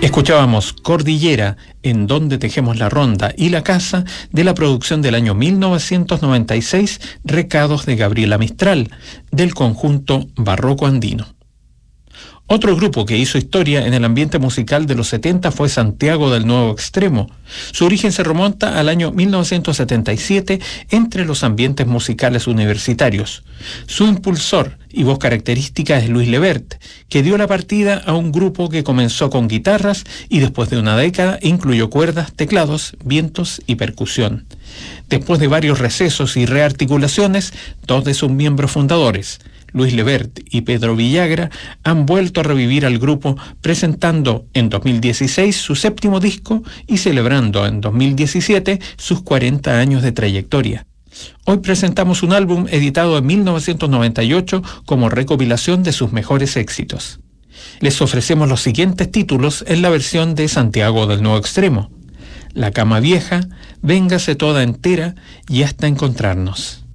Escuchábamos Cordillera, En donde tejemos la ronda y la casa, de la producción del año 1996, Recados de Gabriela Mistral, del conjunto Barroco Andino. Otro grupo que hizo historia en el ambiente musical de los 70 fue Santiago del Nuevo Extremo. Su origen se remonta al año 1977 entre los ambientes musicales universitarios. Su impulsor y voz característica es Luis Lebert, que dio la partida a un grupo que comenzó con guitarras y después de una década incluyó cuerdas, teclados, vientos y percusión. Después de varios recesos y rearticulaciones, dos de sus miembros fundadores, Luis Lebert y Pedro Villagra, han vuelto a revivir al grupo presentando en 2016 su séptimo disco y celebrando en 2017 sus 40 años de trayectoria. Hoy presentamos un álbum editado en 1998 como recopilación de sus mejores éxitos. Les ofrecemos los siguientes títulos en la versión de Santiago del Nuevo Extremo: La cama vieja, Véngase toda entera y Hasta encontrarnos.